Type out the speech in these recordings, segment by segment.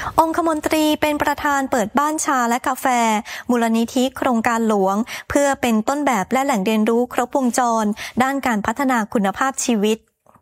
องคมนตรีเป็นประธานเปิดบ้านชาและกาแฟมูลนิธิโครงการหลวงเพื่อเป็นต้นแบบและแหล่งเรียนรู้ครบวงจรด้านการพัฒนาคุณภาพชีวิต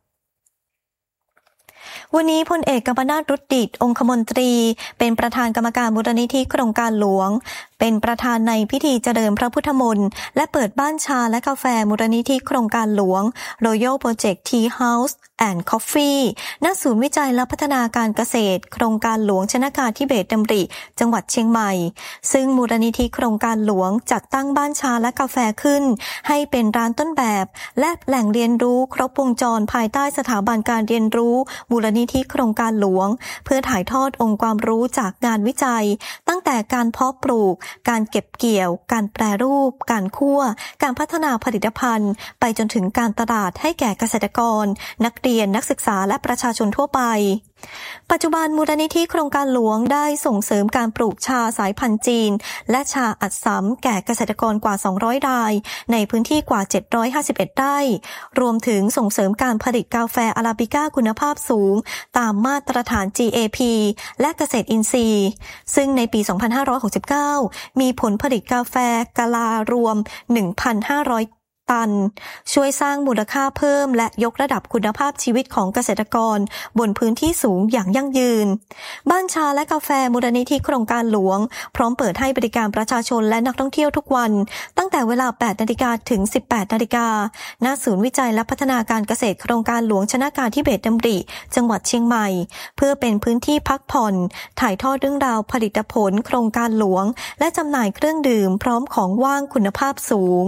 วันนี้พลเอกกัมปนาท รุตดิษฐ์องคมนตรีเป็นประธานกรรมการมูลนิธิโครงการหลวงเป็นประธานในพิธีเจริญพระพุทธมนต์และเปิดบ้านชาและกาแฟมูลนิธิโครงการหลวง Royal Project Tea House and Coffee ณ ศูนย์วิจัยและพัฒนาการเกษตรโครงการหลวงชนกาธิเบศรดำริจังหวัดเชียงใหม่ซึ่งมูลนิธิโครงการหลวงจัดตั้งบ้านชาและกาแฟขึ้นให้เป็นร้านต้นแบบและแหล่งเรียนรู้ครบวงจรภายใต้สถาบันการเรียนรู้มูลนิธิโครงการหลวงเพื่อถ่ายทอดองค์ความรู้จากงานวิจัยตั้งแต่การเพาะปลูกการเก็บเกี่ยวการแปรรูปการคั่วการพัฒนาผลิตภัณฑ์ไปจนถึงการตลาดให้แก่เกษตรกรนักเรียนนักศึกษาและประชาชนทั่วไปปัจจุบันมูลนิธิโครงการหลวงได้ส่งเสริมการปลูกชาสายพันธุ์จีนและชาอัดสำแก่เกษตรกรกว่า200รายในพื้นที่กว่า751ไร่รวมถึงส่งเสริมการผลิตกาแฟอาราบิก้าคุณภาพสูงตามมาตรฐาน GAP และเกษตรอินทรีย์ซึ่งในปี2569มีผลผลิตกาแฟกะลารวม 1,500 ตันช่วยสร้างมูลค่าเพิ่มและยกระดับคุณภาพชีวิตของเกษตรกรบนพื้นที่สูงอย่างยั่งยืนบ้านชาและกาแฟมูลนิธิโครงการหลวงพร้อมเปิดให้บริการประชาชนและนักท่องเที่ยวทุกวันตั้งแต่เวลา 8 นาฬิกาถึง 18 นาฬิกาณ ศูนย์วิจัยและพัฒนาการเกษตรโครงการหลวงชนกาธิเบศรดำริจังหวัดเชียงใหม่เพื่อเป็นพื้นที่พักผ่อนถ่ายทอดเรื่องราวผลิตผลโครงการหลวงและจำหน่ายเครื่องดื่มพร้อมของว่างคุณภาพสูง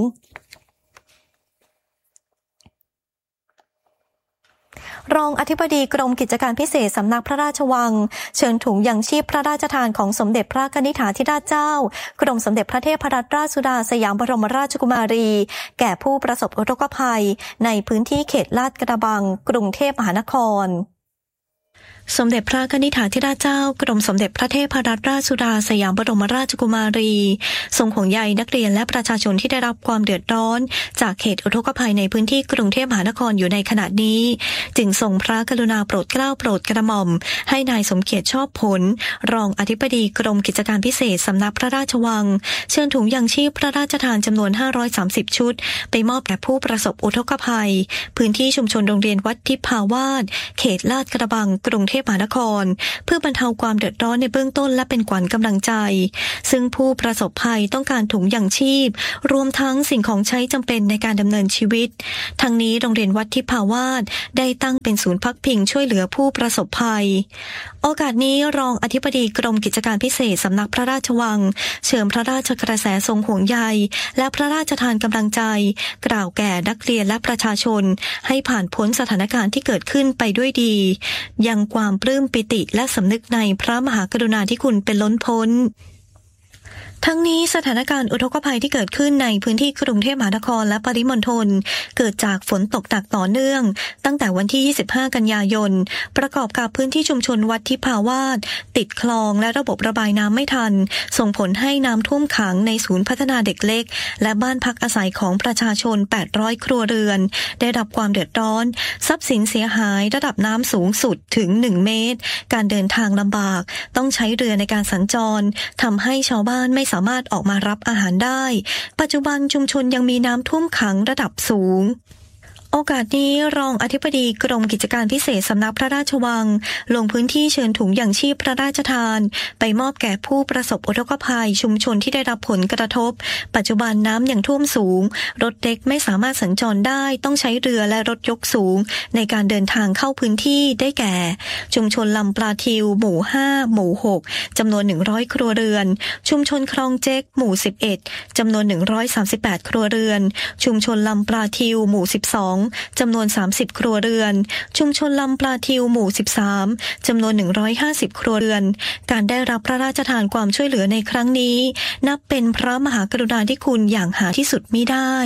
รองอธิบดีกรมกิจการพิเศษสำนักพระราชวังเชิญถุงยังชีพพระราชทานของสมเด็จพระนิธิาธิราชเจ้ากรมสมเด็จพระเทพรัตนราชสุดาสยามบรมราชกุมารีแก่ผู้ประสบอุทกภัยในพื้นที่เขตลาดกระบังกรุงเทพมหานครสมเด็จพระนิธิาธิราชเจ้ากรมสมเด็จพระเทพรัตนราชสุดาสยามบรมราชกุมารีทรงห่วงใยนักเรียนและประชาชนที่ได้รับความเดือดร้อนจากเหตุอุทกภัยในพื้นที่กรุงเทพมหานครอยู่ในขณะนี้จึงทรงพระกรุณาโปรดเกล้าโปรดกระหม่อมให้นายสมเกียรติชอบผลรองอธิบดีกรมกิจการพิเศษสำนักพระราชวังเชิญถุงยังชีพพระราชทานจำนวน530ชุดไปมอบแก่ผู้ประสบอุทกภัยพื้นที่ชุมชนโรงเรียนวัดทิพาวาสเขตลาดกระบังกรุงเทพมหานครเพื่อบรรเทาความเดือดร้อนในเบื้องต้นและเป็นขวัญกำลังใจซึ่งผู้ประสบภัยต้องการถุงยังชีพรวมทั้งสิ่งของใช้จำเป็นในการดำเนินชีวิตทั้งนี้โรงเรียนวัดทิพาวาสได้ตั้งเป็นศูนย์พักพิงช่วยเหลือผู้ประสบภัยโอกาสนี้รองอธิบดีกรมกิจการพิเศษสำนักพระราชวังเชิญพระราชกระแสทรงห่วงใยและพระราชทานกำลังใจกล่าวแก่นักเรียนและประชาชนให้ผ่านพ้นสถานการณ์ที่เกิดขึ้นไปด้วยดียังความปลื้มปิติและสำนึกในพระมหากรุณาธิคุณเป็นล้นพ้นทั้งนี้สถานการณ์อุทกภัยที่เกิดขึ้นในพื้นที่กรุงเทพมหานครและปริมณฑลเกิดจากฝนตกหนักต่อเนื่องตั้งแต่วันที่25กันยายนประกอบกับพื้นที่ชุมชนวัดทิพาวาสติดคลองและระบบระบายน้ำไม่ทันส่งผลให้น้ำท่วมขังในศูนย์พัฒนาเด็กเล็กและบ้านพักอาศัยของประชาชน800ครัวเรือนได้รับความเดือดร้อนทรัพย์สินเสียหายระดับน้ำสูงสุดถึง1เมตรการเดินทางลำบากต้องใช้เรือในการสัญจรทำให้ชาวบ้านไม่สามารถออกมารับอาหารได้ปัจจุบันชุมชนยังมีน้ำท่วมขังระดับสูง โอกาสนี้รองอธิบดีกรมกิจการพิเศษสำนักพระราชวังลงพื้นที่เชิญถุงยังชีพพระราชทานไปมอบแก่ผู้ประสบอุทกภัยชุมชนที่ได้รับผลกระทบปัจจุบันน้ำยังท่วมสูงรถเล็กไม่สามารถสัญจรได้ต้องใช้เรือและรถยกสูงในการเดินทางเข้าพื้นที่ได้แก่ชุมชนลำปลาทิวหมู่5หมู่6จำนวน100ครัวเรือนชุมชนคลองเจ๊กหมู่11จำนวน138ครัวเรือนชุมชนลำปลาทิวหมู่12จำนวน30ครัวเรือนชุมชนลำปลาทิวหมู่13จำนวน150ครัวเรือนการได้รับพระราชทานความช่วยเหลือในครั้งนี้นับเป็นพระมหากรุณาธิคุณอย่างหาที่สุดมิได้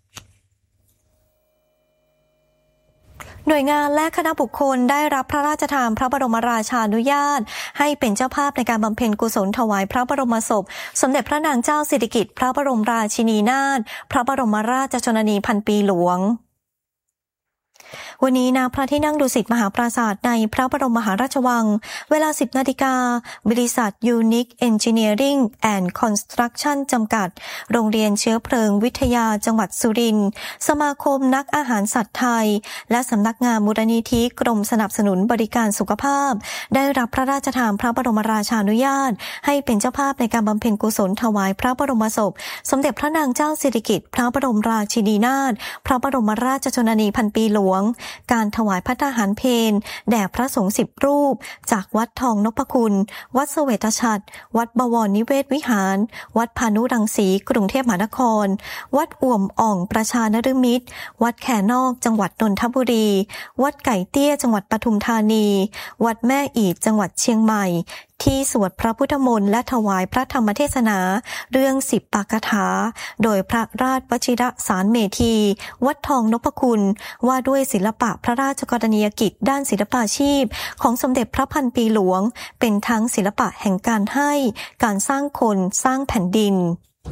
หน่วยงานและคณะบุคคลได้รับพระราชทานพระบรมราชานุญาตให้เป็นเจ้าภาพในการบำเพ็ญกุศลถวายพระบรมศพสมเด็จพระนางเจ้าสิริกิติ์พระบรมราชินีนาถพระบรมราชชนนีพันปีหลวงวันนี้ณพระที่นั่งดุสิตมหาปราสาทในพระบรมมหาราชวังเวลา 10 นาฬิกาบริษัท Unique Engineering and Construction จำกัดโรงเรียนเชื้อเพลิงวิทยาจังหวัดสุรินทร์สมาคมนักอาหารสัตว์ไทยและสำนักงานมูลนิธิกรมสนับสนุนบริการสุขภาพได้รับพระราชทานพระบรมราชานุญาตให้เป็นเจ้าภาพในการบำเพ็ญกุศลถวายพระบรมศพสมเด็จพระนางเจ้าสิริกิติ์พระบรมราชินีนาถพระบรมราชชนนีพันปีหลวงการถวายภัตตาหารเพลแด่พระสงฆ์10 รูปจากวัดทองนพคุณวัดเสวตฉัตรวัดบวรนิเวศวิหารวัดพานุรังสีกรุงเทพมหานครวัดอ่วมอ่องประชานฤมิตรวัดแขนอกจังหวัดนนทบุรีวัดไก่เตี้ยจังหวัดปทุมธานีวัดแม่อีดจังหวัดเชียงใหม่ที่สวดพระพุทธมนต์และถวายพระธรรมเทศนาเรื่อง10 ปาฐกถาโดยพระราชวชิรสารเมธีวัดทองนพคุณว่าด้วยศิลปะพระราชกรณียกิจด้านศิลปาชีพของสมเด็จพระพันปีหลวงเป็นทั้งศิลปะแห่งการให้การสร้างคนสร้างแผ่นดิน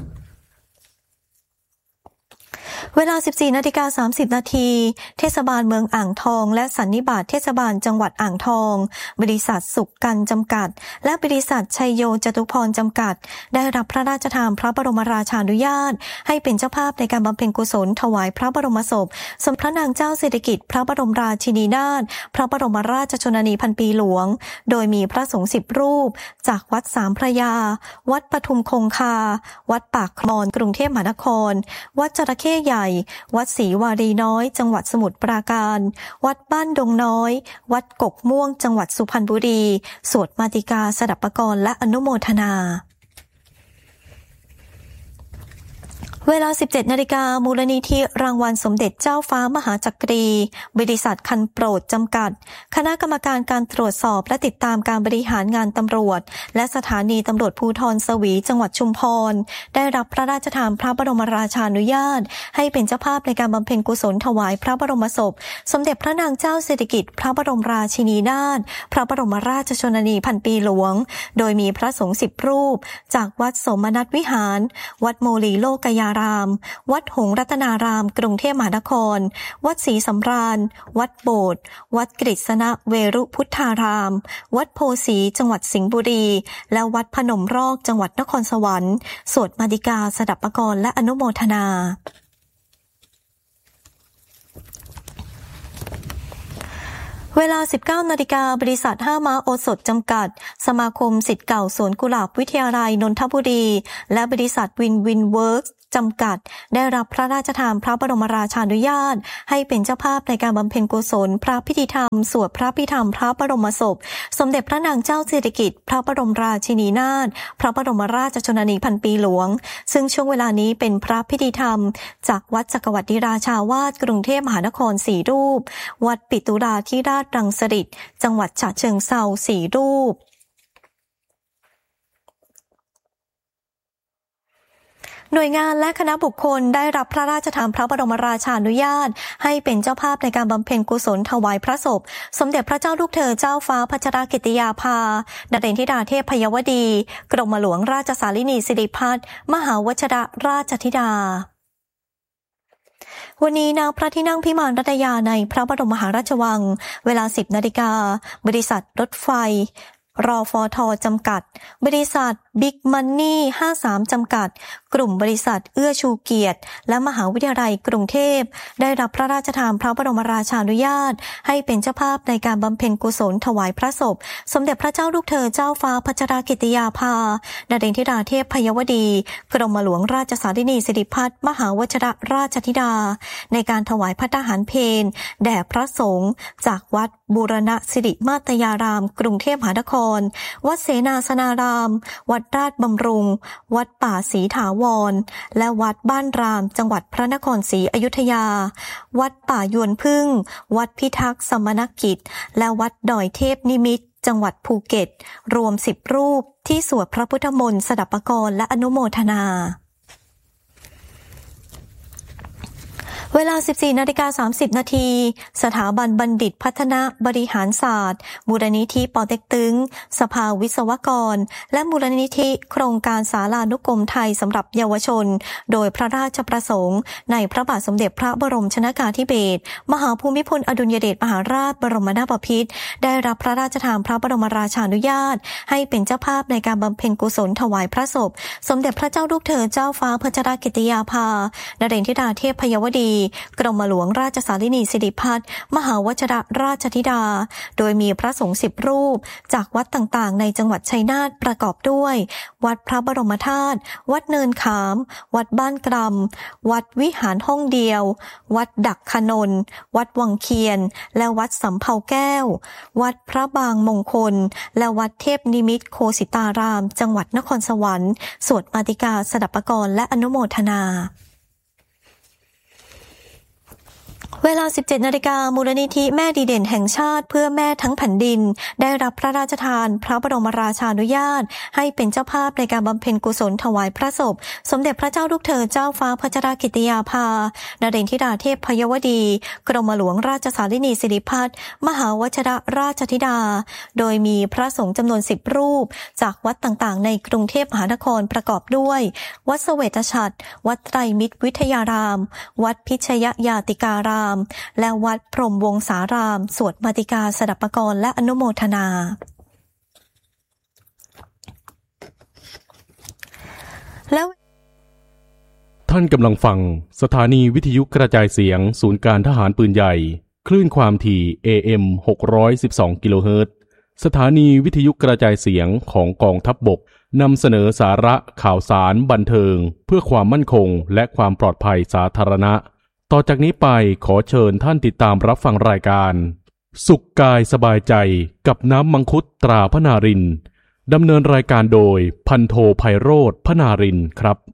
เวลา 14:30 นาทีเทศบาลเมืองอ่างทองและสันนิบาตเทศบาลจังหวัดอ่างทองบริษัทสุขกันจำกัดและบริษัทชัยโยจตุพรจำกัดได้รับพระราชทานพระบรมราชานุญาตให้เป็นเจ้าภาพในการบำเพ็ญกุศลถวายพระบรมศพสมเด็จพระนางเจ้าสิริกิติ์พระบรมราชินีนาถพระบรมราชชนนีพันปีหลวงโดยมีพระสงฆ์10 รูปจากวัดสามพระยาวัดปทุมคงคาวัดปากคลอนกรุงเทพมหานครวัดจระเข้ใหญ่วัดศรีวารีน้อยจังหวัดสมุทรปราการวัดบ้านดงน้อยวัดกกม่วงจังหวัดสุพรรณบุรีสวดมาติกาสดับปกรณ์และอนุโมทนาเวลา 17 นาฬิกามูลนิธิรางวัลสมเด็จเจ้าฟ้ามหาจักรีบริษัทคันโปรดจำกัดคณะกรรมการการตรวจสอบและติดตามการบริหารงานตำรวจและสถานีตำรวจภูธรสวีจังหวัดชุมพรได้รับพระราชทานพระบรมราชานุญาตให้เป็นเจ้าภาพในการบำเพ็ญกุศลถวายพระบรมศพสมเด็จพระนางเจ้าสิริกิติ์พระบรมราชินีนาถพระบรมราชชนนีพันปีหลวงโดยมีพระสงฆ์10 รูปจากวัดสมนัสวิหารวัดโมลีโลกยารามวัดหงส์รัตนารามกรุงเทพมหานครวัดศรีสำราญวัดโบสถ์วัดกฤษณเวรุพุทธารามวัดโพสีจังหวัดสิงห์บุรีและวัดพนมรอกจังหวัดนครสวรรค์สวดมาติกาสดับปกรณ์และอนุโมทนาเวลา 19 นาฬิกาบริษัท5 ม้าโอสถจำกัดสมาคมศิษย์เก่าสวนกุหลาบวิทยาลัยนนทบุรีและบริษัทวินวินเวิร์คจำกัดได้รับพระราชทานพระบรมราชานุญาตให้เป็นเจ้าภาพในการบำเพ็ญกุศลพระพิธีธรรมสวดพระพิธรรมพระบรมศพสมเด็จพระนางเจ้าสิริกิติ์พระบรมราชินีนาถพระบรมราชชนนีพันปีหลวงซึ่งช่วงเวลานี้เป็นพระพิธีธรรมจากวัดจักรวรรดิราชาวาสกรุงเทพมหานคร4 รูปวัดปิตุราธิราชรังสฤษฎ์จังหวัดฉะเชิงเทรา4 รูปหน่วยงานและคณะบุคคลได้รับพระราชทานพระบรมราชานุญาตให้เป็นเจ้าภาพในการบำเพ็ญกุศลถวายพระศพสมเด็จพระเจ้าลูกเธอเจ้าฟ้าพัชรกิติยาภานเรนธิดาเทพยวดีกรมหลวงราชสารินีสิริพัฒน์มหาวชิรราชธิดาวันนี้ณพระที่นั่งพิมานรัตยาในพระบรมมหาราชวังเวลา 10 นาฬิกาบริษัทรถไฟรฟท.จำกัดบริษัทบิ๊กมันนี่53จำกัดกลุ่มบริษัทเอื้อชูเกียรติและมหาวิทยาลัยกรุงเทพได้รับพระราชทานพระบรมราชานุญาตให้เป็นเจ้าภาพในการบำเพ็ญกุศลถวายพระศพสมเด็จพระเจ้าลูกเธอเจ้าฟ้าพัชรกิติยาภานเรนธิดาเทพยวดีกรมหลวงราชสารินีสิริพัฒน์มหาวชิรราชธิดาในการถวายภัตตาหารเพลแด่พระสงฆ์จากวัดบูรณสิริมาตยารามกรุงเทพมหานครวัดเสนาสนารามวัดราชบำรุงวัดป่าศรีถาวรและวัดบ้านรามจังหวัดพระนครศรีอยุธยาวัดป่ายวนพึ่งวัดพิทักษ์สมณกิจและวัดดอยเทพนิมิตรจังหวัดภูเก็ตรวม10 รูปที่สวดพระพุทธมนต์สดับปกรณ์และอนุโมทนาเวลา 14:30 นาทีสถาบันบัณฑิตพัฒนาบริหารศาสตร์มูลนิธิปอเต็กตึงสภาวิศวกรและมูลนิธิโครงการศาลานุกรมไทยสำหรับเยาวชนโดยพระราชประสงค์ในพระบาทสมเด็จพระบรมชนกาธิเบศรมหาภูมิพลอดุลยเดชมหาราชบรมนาถบพิตรได้รับพระราชทานพระบรมราชานุญาตให้เป็นเจ้าภาพในการบำเพ็ญกุศลถวายพระศพสมเด็จพระเจ้าลูกเธอเจ้าฟ้าพัชรกิติยาภานเรนทิดาเทพพยวดีกรมหลวงราชสารินีสิริพัฒน์มหาวชิรราชธิดาโดยมีพระสงฆ์10 รูปจากวัดต่างๆในจังหวัดชัยนาทประกอบด้วยวัดพระบรมธาตุวัดเนินขามวัดบ้านกรำวัดวิหารห้องเดียววัดดักขนนวัดวังเคียนและวัดสำเภาแก้ววัดพระบางมงคลและวัดเทพนิมิตรโคสิตารามจังหวัดนครสวรรค์สวดมาติกาสดับปกรณ์และอนุโมทนาเวลา 17 นาฬิกามูลนิธิแม่ดีเด่นแห่งชาติเพื่อแม่ทั้งแผ่นดินได้รับพระราชทานพระบรมราชานุญาตให้เป็นเจ้าภาพในการบำเพ็ญกุศลถวายพระศพสมเด็จพระเจ้าลูกเธอเจ้าฟ้าพัชรกิติยาภานเรนทิดาเทพพยวดีกรมหลวงราชสารินีสิริพัฒน์มหาวชิรราชธิดาโดยมีพระสงฆ์จำนวน10 รูปจากวัดต่างๆในกรุงเทพมหานครประกอบด้วยวัดเสวตฉัตรวัดไตรมิตรวิทยารามวัดพิชยญาติการามและวัดพรหมวงศารามสวดมาติกาสดับปกรณ์และอนุโมทนาแล้วท่านกำลังฟังสถานีวิทยุกระจายเสียงศูนย์การทหารปืนใหญ่คลื่นความถี่ AM 612 กิโลเฮิรตซ์สถานีวิทยุกระจายเสียงของกองทัพบกนำเสนอสาระข่าวสารบันเทิงเพื่อความมั่นคงและความปลอดภัยสาธารณะต่อจากนี้ไปขอเชิญท่านติดตามรับฟังรายการสุขกายสบายใจกับน้ำมังคุดตราพนารินดำเนินรายการโดยพันโทไพโรจน์พนารินครับ